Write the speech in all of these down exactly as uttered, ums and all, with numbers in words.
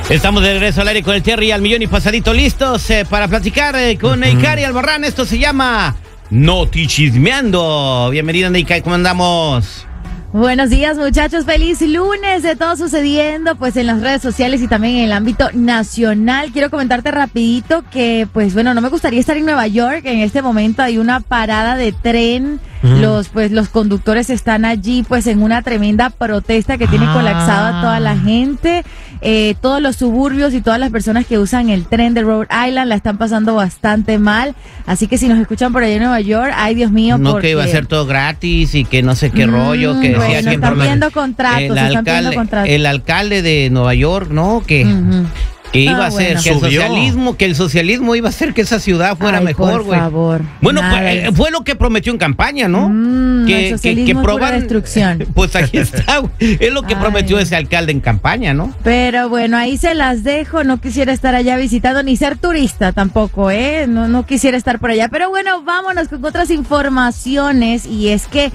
Estamos de regreso al aire con el Terry al millón y pasadito listos eh, para platicar eh, con uh-huh. Neikari Albarrán. Esto se llama Noti Chismeando. Bienvenida, Neikari, ¿cómo andamos? Buenos días, muchachos, feliz lunes, de todo sucediendo pues en las redes sociales y también en el ámbito nacional. Quiero comentarte rapidito que pues bueno, no me gustaría estar en Nueva York. En este momento hay una parada de tren. Uh-huh. Los pues los conductores están allí pues en una tremenda protesta que tiene ah. colapsado a toda la gente. Eh, todos los suburbios y todas las personas que usan el tren de Rhode Island la están pasando bastante mal. Así que si nos escuchan por allá en Nueva York, ay Dios mío, no porque... que iba a ser todo gratis y que no sé qué mm, rollo, que decía bueno, que están viendo contratos, el están alcalde, viendo contratos. El alcalde de Nueva York, ¿no? Que uh-huh. que iba ah, a ser bueno. que el socialismo, que el socialismo iba a hacer que esa ciudad fuera ay, mejor, güey. Por favor. Bueno, pues, fue lo que prometió en campaña, ¿no? Mm, que, el socialismo que, que proban, es pura destrucción. Pues aquí está, güey. Es lo que ay. prometió ese alcalde en campaña, ¿no? Pero bueno, ahí se las dejo. No quisiera estar allá visitando ni ser turista tampoco, ¿eh? No, no quisiera estar por allá. Pero bueno, vámonos con otras informaciones. Y es que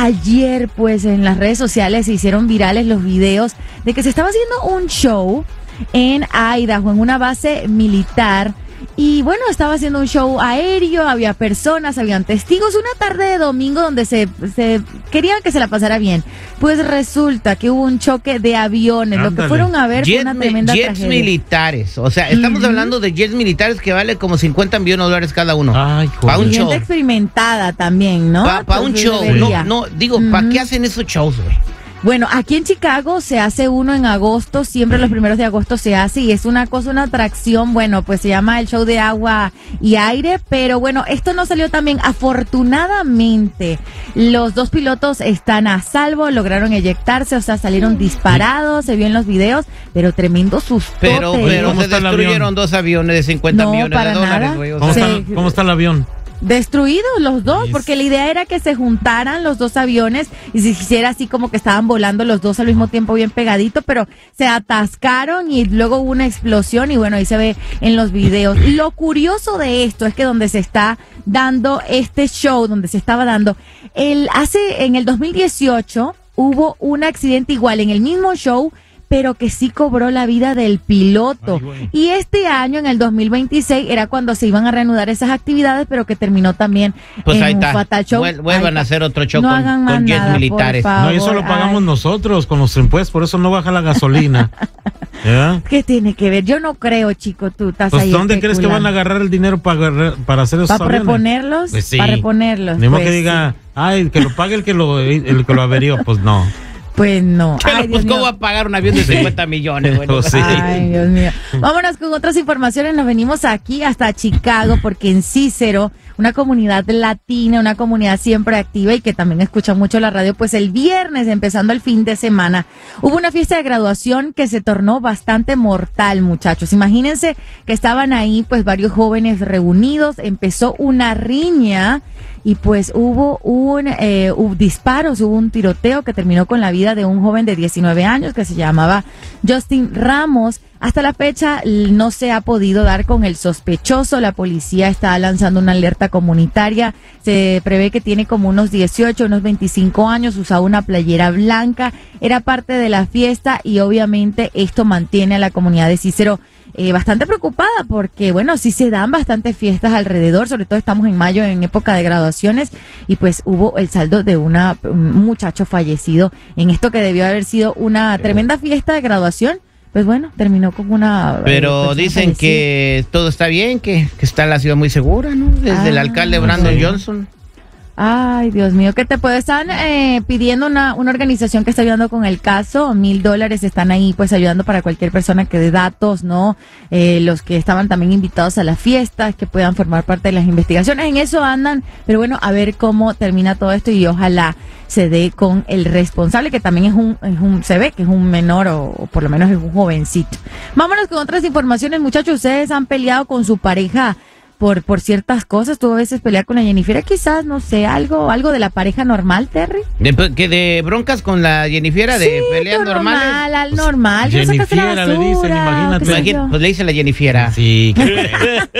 ayer, pues, en las redes sociales se hicieron virales los videos de que se estaba haciendo un show en Idaho, en una base militar. Y bueno, estaba haciendo un show aéreo, había personas, habían testigos, una tarde de domingo donde se, se querían que se la pasara bien. Pues resulta que hubo un choque de aviones. Ándale. Lo que fueron a ver Jet, fue una tremenda jets tragedia. militares, o sea, estamos uh-huh. hablando de jets militares que vale como cincuenta millones de dólares cada uno. Ay, para un y show. Gente experimentada también, ¿no? Para pa un show, no, no, digo, uh-huh. ¿para qué hacen esos shows, güey? Bueno, aquí en Chicago se hace uno en agosto, siempre los primeros de agosto se hace y es una cosa, una atracción, bueno, pues se llama el show de agua y aire, pero bueno, esto no salió tan bien. Afortunadamente, los dos pilotos están a salvo, lograron eyectarse, o sea, salieron disparados, se vio en los videos, pero tremendo susto. Pero, pero se destruyeron dos aviones de cincuenta no, millones de dólares, güey. ¿Cómo, se, está, ¿Cómo está el avión? Destruidos los dos, porque la idea era que se juntaran los dos aviones y se hiciera así como que estaban volando los dos al mismo tiempo bien pegadito, pero se atascaron y luego hubo una explosión y bueno, ahí se ve en los videos. Lo curioso de esto es que donde se está dando este show, donde se estaba dando, el hace en el dos mil dieciocho hubo un accidente igual en el mismo show, pero que sí cobró la vida del piloto. Ay, bueno. Y este año, en el dos mil veintiséis, era cuando se iban a reanudar esas actividades, pero que terminó también pues en ahí un está. fatal show. Vuelvan a hacer otro show no con, con jets nada, militares. No, eso lo pagamos Ay. nosotros con los impuestos, por eso no baja la gasolina. ¿Ya? ¿Qué tiene que ver? Yo no creo, chico, tú estás pues ahí ¿dónde crees que van a agarrar el dinero para, para hacer esos aviones? ¿Para reponerlos? Pues sí. Para reponerlos. Ni modo pues que diga, sí. ay, que lo pague el que lo, el que lo averió, pues no. Pues no. Ay, pues ¿cómo va a pagar un avión de cincuenta millones? Bueno, sí. Ay, Dios mío. Vámonos con otras informaciones. Nos venimos aquí hasta Chicago porque en Cícero, una comunidad latina, una comunidad siempre activa y que también escucha mucho la radio, pues el viernes, empezando el fin de semana, hubo una fiesta de graduación que se tornó bastante mortal, muchachos. Imagínense que estaban ahí pues varios jóvenes reunidos, empezó una riña y pues hubo un eh, hubo disparos, hubo un tiroteo que terminó con la vida de un joven de diecinueve años que se llamaba Justin Ramos. Hasta la fecha no se ha podido dar con el sospechoso. La policía está lanzando una alerta comunitaria. Se prevé que tiene como unos dieciocho, unos veinticinco años, usaba una playera blanca, era parte de la fiesta y obviamente esto mantiene a la comunidad de Cícero Eh, bastante preocupada porque, bueno, sí se dan bastantes fiestas alrededor, sobre todo estamos en mayo, en época de graduaciones, y pues hubo el saldo de una, un muchacho fallecido en esto que debió haber sido una tremenda fiesta de graduación. Pues bueno, terminó con una... Pero eh, dicen fallecida. Que todo está bien, que, que está la ciudad muy segura, ¿no? Desde ah, el alcalde Brandon sí. Johnson. Ay, Dios mío, ¿qué te puedo? Están eh, pidiendo una, una organización que está ayudando con el caso, mil dólares están ahí pues ayudando para cualquier persona que dé datos, ¿no? Eh, los que estaban también invitados a las fiestas, que puedan formar parte de las investigaciones, en eso andan, pero bueno, a ver cómo termina todo esto y ojalá se dé con el responsable, que también es un, es un se ve que es un menor o, o por lo menos es un jovencito. Vámonos con otras informaciones, muchachos, ustedes han peleado con su pareja por, por ciertas cosas, tuvo a veces pelea con la Jennifer, quizás, no sé, algo, algo de la pareja normal, Terry. ¿De, que de broncas con la Jennifer, de Sí, peleas normal, normales? al normal. Pues, Que no sacaste la Jennifiera le dicen, basura, imagínate. qué sé Imagina- yo. Pues le dice la Jennifer. Sí, qué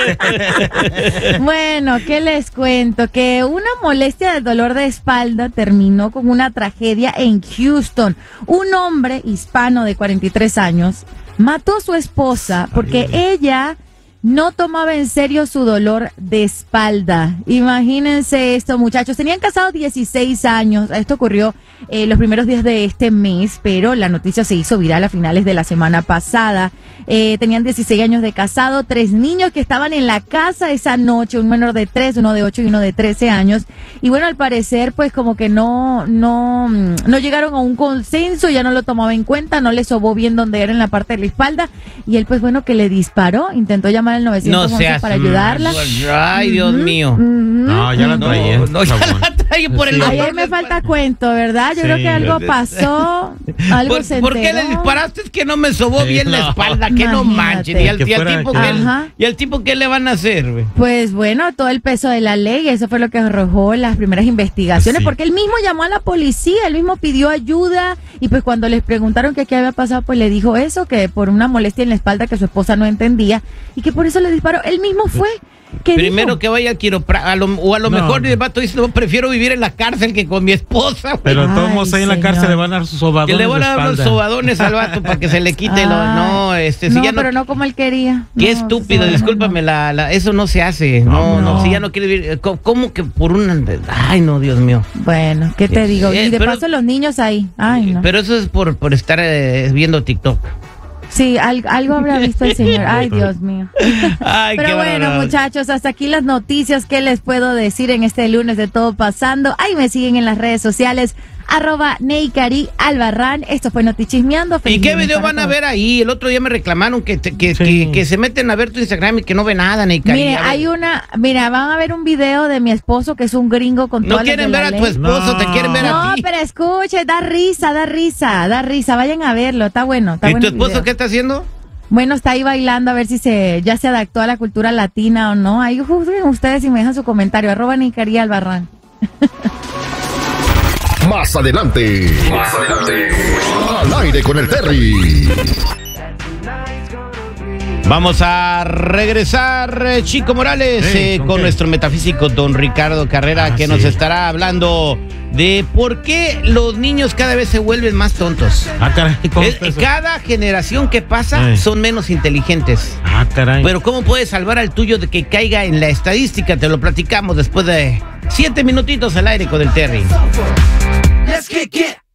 Bueno, ¿qué les cuento? Que una molestia del dolor de espalda terminó con una tragedia en Houston. Un hombre hispano de cuarenta y tres años mató a su esposa porque ella no tomaba en serio su dolor de espalda. Imagínense esto, muchachos. Tenían casados dieciséis años. Esto ocurrió eh, los primeros días de este mes, pero la noticia se hizo viral a finales de la semana pasada. Eh, tenían dieciséis años de casado, tres niños que estaban en la casa esa noche, un menor de tres, uno de ocho y uno de trece años. Y bueno, al parecer, pues como que no, no, no llegaron a un consenso, ya no lo tomaba en cuenta, no le sobó bien donde era en la parte de la espalda. Y él, pues bueno, que le disparó, intentó llamar al nueve No once seas para ayudarla. Ay, Dios mío. Ujú. No, ya la No, traía. no, ya la trae por el Sí. Ahí, dolor ahí me de falta espalda. cuento, ¿verdad? Yo Sí. creo que algo pasó, algo ¿Por, se por qué le enteró. disparaste? Es que no me sobó Sí, bien la no. espalda, que no Imagínate. manchen. ¿Y al, Que y al fuera tipo que- qué, Ajá. ¿y al tipo qué le van a hacer, güey? Pues bueno, todo el peso de la ley, eso fue lo que arrojó las primeras investigaciones, Sí. porque él mismo llamó a la policía, él mismo pidió ayuda y pues cuando les preguntaron que qué había pasado, pues le dijo eso, que por una molestia en la espalda que su esposa no entendía y que por eso le disparó. Él mismo fue. ¿Qué Primero dijo? que vaya al quiropráctico, o a lo No. mejor el vato dice, no, prefiero vivir en la cárcel que con mi esposa, güey. Pero Ay, todos ahí en la señor. cárcel le van a dar sus sobadones Que le van a de dar unos espalda. sobadones al vato para que se le quite lo... Ay, No, este, si no, ya no... pero no como él quería. Qué No, estúpido, eso no, discúlpame, no. la, la, eso no se hace. No, no, No. si ya no quiere vivir... ¿Cómo, cómo que por una... Ay, no, Dios mío. Bueno, ¿qué te digo? Eh, Y de pero- paso los niños ahí. Ay, no. Pero eso es por, por estar eh, viendo TikTok. Sí, al- algo habrá visto el señor. Ay, Dios mío. Ay, Pero qué bueno, bárbaro. muchachos, hasta aquí las noticias que les puedo decir en este lunes de Todo Pasando. Ahí me siguen en las redes sociales, arroba Neikari Albarrán. Esto fue Notichismeando. ¿Y Feliz qué lunes video para van a todos. ver ahí? El otro día me reclamaron que, te- que, Sí. que, que se meten a ver tu Instagram y que no ve nada, ni cariño. Mire, hay una, mira, van a ver un video de mi esposo que es un gringo con No todas las quieren de ver la a ley. tu esposo, No. te quieren ver No, a ti. pero escuche, da risa, da risa, da risa. Vayan a verlo, está bueno. Está ¿Y bueno tu el esposo video. qué está haciendo? Bueno, está ahí bailando a ver si se ya se adaptó a la cultura latina o no. Ahí juzguen ustedes y me dejan su comentario. Arroba Neikari Albarrán. Más adelante. Más adelante. Al aire con el Terry. Vamos a regresar, eh, Chico Morales, Sí, eh, ¿con con qué? nuestro metafísico don Ricardo Carrera, Ah, que sí. nos estará hablando de por qué los niños cada vez se vuelven más tontos. Ah, caray, ¿cómo Es- está eso? cada generación que pasa Eh. son menos inteligentes. Ah, caray. Pero ¿cómo puedes salvar al tuyo de que caiga en la estadística? Te lo platicamos después de siete minutitos al aire con el Terry. Let's kick it.